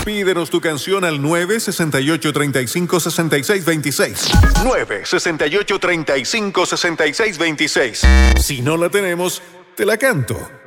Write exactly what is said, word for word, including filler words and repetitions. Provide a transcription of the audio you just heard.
Pídenos tu canción al nueve seis ocho, tres cinco, seis seis dos seis. nueve seis ocho, tres cinco, seis seis dos seis. Si no la tenemos, te la canto.